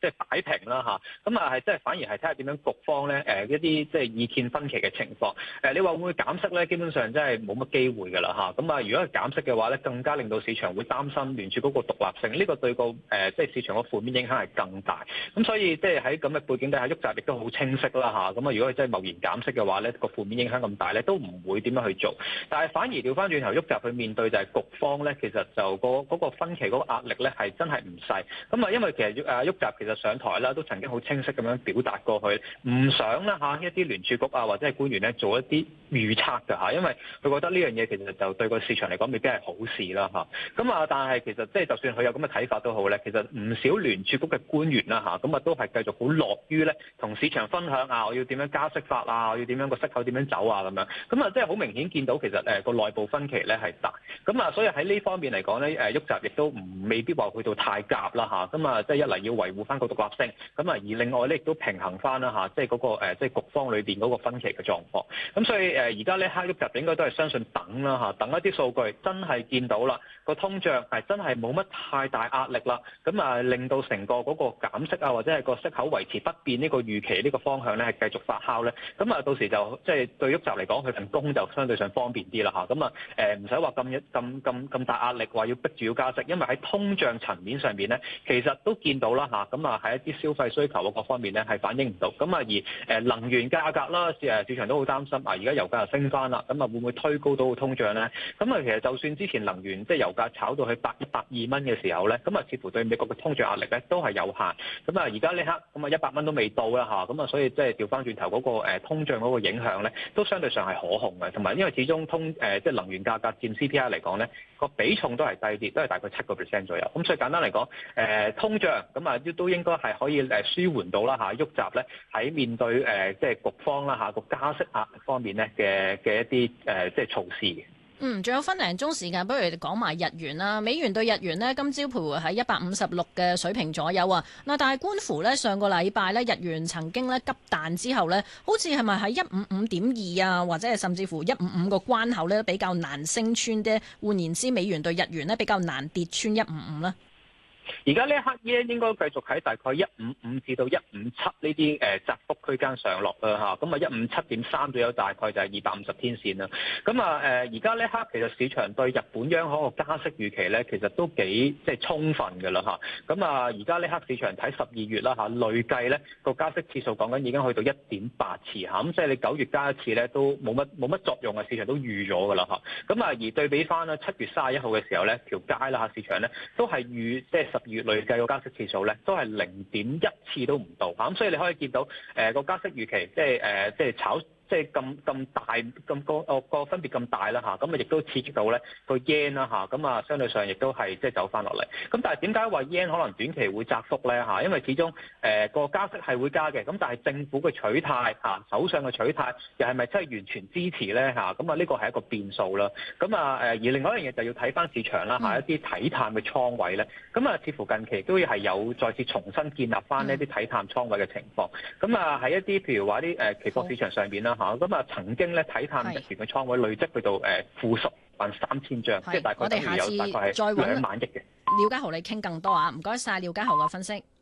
即係擺平啦嚇。咁係即係反而係睇下點樣局方咧一啲即係意見分歧嘅情況。你話會唔會減息咧？基本上真係冇乜機會㗎啦嚇。咁如果係減息嘅話咧，更加令到市場會擔心聯儲嗰個獨立性，呢個對個即係市場個負面影響係更大。咁所以即係喺咁嘅背景底下，沃澤亦都好清晰啦嚇。咁如果佢真係貿然減息嘅話咧，個負面影響咁大咧，都唔會點樣去做。但係反而調翻轉頭，沃澤去面對就係局方咧，其實就嗰個分歧嗰個壓力咧係真係唔細。咁因為其實沃澤其實上台啦，都曾經好清晰咁樣表達過去，唔想啦嚇一啲聯儲局或者係官員咧做一啲預測㗎嚇，因為佢覺得呢樣嘢其實就對個市場嚟講未必係好事啦嚇。咁但係其實即係就算佢有咁嘅睇法都好咧，其實唔少聯儲局嘅官員啦嚇，咁都係繼續好樂於咧同市場分享我要點樣加息法我要點樣個息口點樣走咁樣。咁即係好明顯見到其實個內部分歧咧係大。咁所以喺呢方面嚟講咧，沃澤亦都未必話去到太鴿啦嚇。咁即係一嚟要維護翻個獨立性，咁而另外咧亦都平衡翻啦嚇，即係嗰個即係局方裏邊嗰個分歧嘅狀況。咁所以而家呢刻沃澤應該都係相信等啦嚇，等一啲數據真係見到啦，個通脹係真係冇乜太大壓力啦，咁令到成個嗰個減息或者係個息口維持不變呢個預期呢個方向咧係繼續發酵咧，咁到時就即係對沃澤嚟講，佢份工就相對上方便啲啦嚇，咁唔使話咁大壓力話要逼住要加息，因為喺通脹層面上邊咧，其實都見到啦嚇，咁喺一啲消費需求各方面咧係反映唔到，咁而能源價格啦，市場都好擔心而家油價又升翻啦，咁會唔會推高到個通脹咧？咁其實就算之前能源即係油價炒到去102蚊嘅時候咧，咁似乎對美國嘅通脹壓力咧都係有限。咁而家呢刻咁100蚊都未到啦嚇，咁所以即係調翻轉頭嗰個通脹嗰個影響咧，都相對上係可控嘅。同埋因為始終即係能源價格佔 CPI 嚟講咧，個比重都係低啲，都係大概7%左右。咁所以簡單嚟講，通脹咁都應該係可以舒緩到啦嚇。沃澤咧喺面對即係局方啦嚇個加息壓力方面咧嘅一啲即係措施嘅。 仲有分零鐘時間，不如講埋日元啦。美元對日元呢，今朝徘徊喺156嘅水平左右啊。嗱，但係觀乎呢，上個禮拜呢，日元曾經呢急彈之後呢，好似係咪喺155.2啊，或者係甚至乎155個關口呢，比較難升穿啫。換言之，美元對日元呢比較難跌穿155啦。 而家呢一刻 yen 應該繼續喺大概155至到157呢啲窄幅區間上落啦嚇，咁157.3左右大概就係250天線啦。咁而家呢一刻其實市場對日本央行個加息預期咧，其實都幾即係充分㗎啦嚇。咁而家呢刻市場睇12月啦嚇，累計咧個加息次數講緊已經去到1.8次嚇，咁即係你9月加一次咧都冇乜作用嘅，市場都預咗㗎啦嚇。咁而對比翻啦7月31號嘅時候咧，條街啦嚇市場咧都係預即係12月累計個加息次數咧，都係0.1次都唔到嚇，咁所以你可以見到個加息預期即係炒。即係咁大咁個分別咁大啦嚇，咁亦都刺激到咧個 yen 啦嚇，咁相對上亦都係即係走翻落嚟。咁但係點解話 yen 可能短期會窄幅咧嚇？因為始終個加息係會加嘅，咁但係政府嘅取態首相嘅取態又係咪真係完全支持咧嚇？咁呢個係一個變數啦。咁而另外一樣嘢就要睇翻市場啦嚇，一啲睇淡嘅倉位咧，咁似乎近期都係有再次重新建立翻呢啲睇淡倉位嘅情況。咁喺一啲譬如話啲期貨市場上邊啦。咁曾經咧睇淡日元嘅倉位累積去到負103000張，即係大概有大概係2萬億嘅。 廖家豪你傾更多啊，唔該晒廖家豪嘅分析。